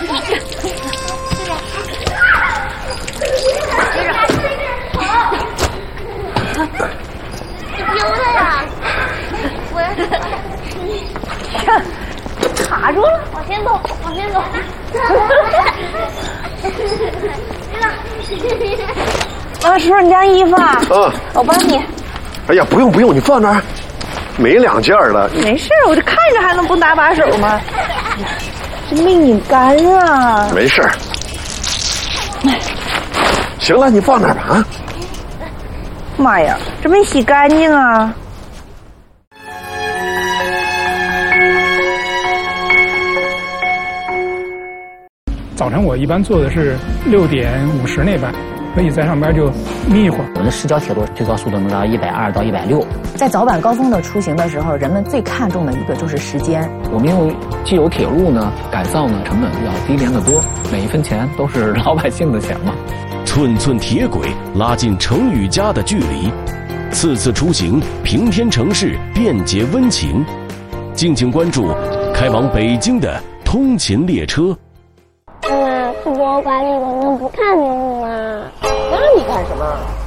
丢了呀！我卡住了， 往前走，往前走。 啊，叔叔，你件衣服啊？ 嗯， 我帮你。 哎呀，不用不用，你放那儿，没2件了。 没事，我这看着还能不搭把手吗？这没拧干啊。 没事。行了，你放那儿吧啊。 妈呀，这没洗干净啊！ 早晨我一般坐的是6点50那班，所以在上边就眯一会儿。 我们的市郊铁路最高速度能到120到160。 在早晚高峰的出行的时候，人们最看重的一个就是时间。 我们用既有铁路呢，改造呢，成本要低廉得多，每一分钱都是老百姓的钱嘛。 寸寸铁轨拉近城与家的距离，次次出行平添城市便捷温情。敬请关注开往北京的通勤列车。 妈妈，去博物馆里我能不看动物吗？ 那你干什么？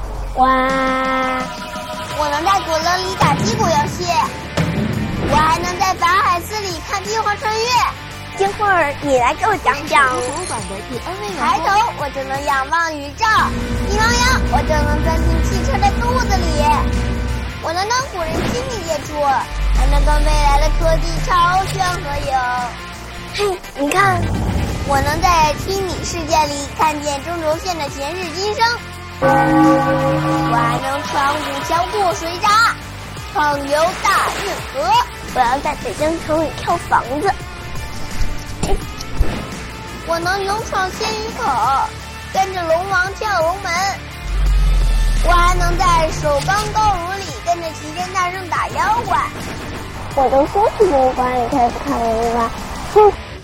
我能在左轮里打击鼓游戏，我还能在法海寺里看帝皇穿越。一会儿你来给我讲讲。抬头我就能仰望宇宙，一望仰我就能钻进汽车的肚子里。我能跟古人亲密接触，还能跟未来的科技超炫合影。嘿，你看，我能在虚拟世界里看见中轴线的前世今生。我还能穿古桥过水闸，畅游大运河。我要在北京城里跳房子。我能勇闯仙鱼口，跟着龙王跳龙门。我还能在首钢高炉里跟着齐天大圣打妖怪。我都说去博物馆里可以不看文物吗？哼，